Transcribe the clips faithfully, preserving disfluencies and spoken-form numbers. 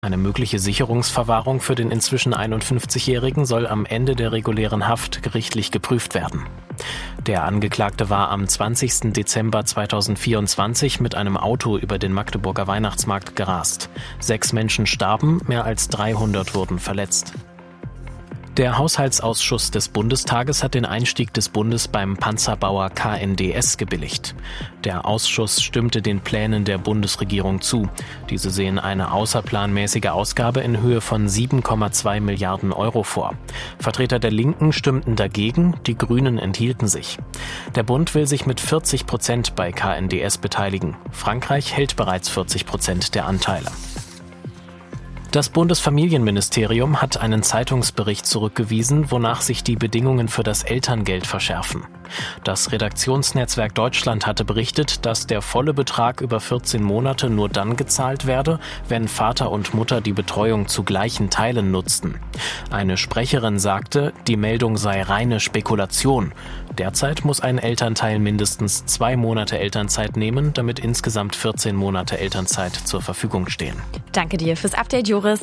Eine mögliche Sicherungsverwahrung für den inzwischen einundfünfzigjährigen soll am Ende der regulären Haft gerichtlich geprüft werden. Der Angeklagte war am zwanzigsten Dezember zweitausendvierundzwanzig mit einem Auto über den Magdeburger Weihnachtsmarkt gerast. Sechs Menschen starben, mehr als dreihundert wurden verletzt. Der Haushaltsausschuss des Bundestages hat den Einstieg des Bundes beim Panzerbauer K N D S gebilligt. Der Ausschuss stimmte den Plänen der Bundesregierung zu. Diese sehen eine außerplanmäßige Ausgabe in Höhe von sieben Komma zwei Milliarden Euro vor. Vertreter der Linken stimmten dagegen, die Grünen enthielten sich. Der Bund will sich mit vierzig Prozent bei K N D S beteiligen. Frankreich hält bereits vierzig Prozent der Anteile. Das Bundesfamilienministerium hat einen Zeitungsbericht zurückgewiesen, wonach sich die Bedingungen für das Elterngeld verschärfen. Das Redaktionsnetzwerk Deutschland hatte berichtet, dass der volle Betrag über vierzehn Monate nur dann gezahlt werde, wenn Vater und Mutter die Betreuung zu gleichen Teilen nutzten. Eine Sprecherin sagte, die Meldung sei reine Spekulation. Derzeit muss ein Elternteil mindestens zwei Monate Elternzeit nehmen, damit insgesamt vierzehn Monate Elternzeit zur Verfügung stehen. Danke dir fürs Update, Joris.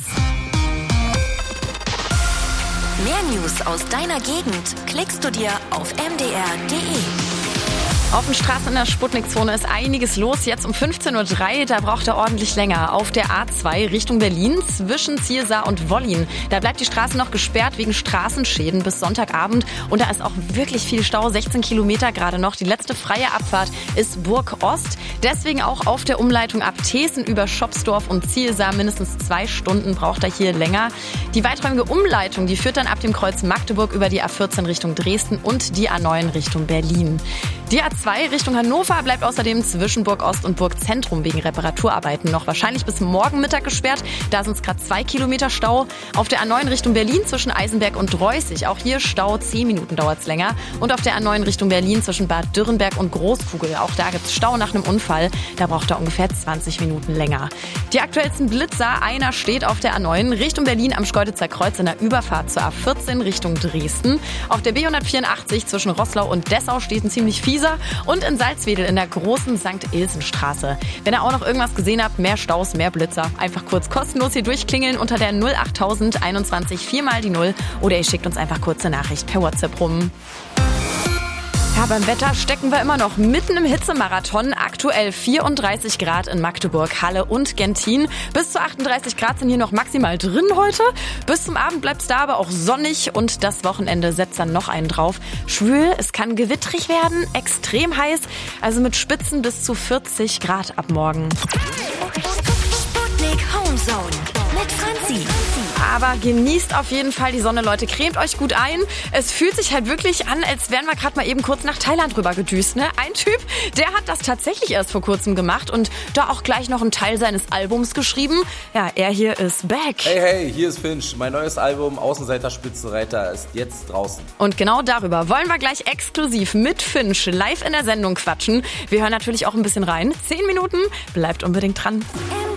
Mehr News aus deiner Gegend klickst du dir auf m d r punkt d e. Auf den Straßen in der Sputnik-Zone ist einiges los. Jetzt um fünfzehn Uhr drei, da braucht er ordentlich länger. Auf der A zwei Richtung Berlin zwischen Ziersar und Wollin. Da bleibt die Straße noch gesperrt wegen Straßenschäden bis Sonntagabend. Und da ist auch wirklich viel Stau, sechzehn Kilometer gerade noch. Die letzte freie Abfahrt ist Burg Ost. Deswegen auch auf der Umleitung ab Thesen über Schopsdorf und Ziersar. Mindestens zwei Stunden braucht er hier länger. Die weiträumige Umleitung, die führt dann ab dem Kreuz Magdeburg über die A vierzehn Richtung Dresden und die A neun Richtung Berlin. Die A zwei Richtung Hannover bleibt außerdem zwischen Burg Ost und Burg Zentrum wegen Reparaturarbeiten noch wahrscheinlich bis morgen Mittag gesperrt. Da sind es gerade zwei Kilometer Stau. Auf der A neun Richtung Berlin zwischen Eisenberg und Reußig. Auch hier Stau, zehn Minuten dauert es länger. Und auf der A neun Richtung Berlin zwischen Bad Dürrenberg und Großkugel. Auch da gibt es Stau nach einem Unfall. Da braucht er ungefähr zwanzig Minuten länger. Die aktuellsten Blitzer. Einer steht auf der A neun Richtung Berlin am Schkeuditzer Kreuz in der Überfahrt zur A vierzehn Richtung Dresden. Auf der B hundertvierundachtzig zwischen Roßlau und Dessau steht ein ziemlich fieser. Und in Salzwedel in der großen Sankt Ilsen-Straße. Wenn ihr auch noch irgendwas gesehen habt, mehr Staus, mehr Blitzer, einfach kurz kostenlos hier durchklingeln unter der null achttausend einundzwanzig vier mal die null oder ihr schickt uns einfach kurze Nachricht per WhatsApp rum. Ja, beim Wetter stecken wir immer noch mitten im Hitzemarathon. Aktuell vierunddreißig Grad in Magdeburg, Halle und Gentin. Bis zu achtunddreißig Grad sind hier noch maximal drin heute. Bis zum Abend bleibt es da aber auch sonnig und das Wochenende setzt dann noch einen drauf. Schwül, es kann gewittrig werden, extrem heiß, also mit Spitzen bis zu vierzig Grad ab morgen. Sputnik Homezone mit Franzi. Aber genießt auf jeden Fall die Sonne, Leute. Cremt euch gut ein. Es fühlt sich halt wirklich an, als wären wir gerade mal eben kurz nach Thailand rüber gedüst. Ne? Ein Typ, der hat das tatsächlich erst vor kurzem gemacht und da auch gleich noch einen Teil seines Albums geschrieben. Ja, er hier ist back. Hey, hey, hier ist Finch. Mein neues Album Außenseiter Spitzenreiter ist jetzt draußen. Und genau darüber wollen wir gleich exklusiv mit Finch live in der Sendung quatschen. Wir hören natürlich auch ein bisschen rein. Zehn Minuten, bleibt unbedingt dran.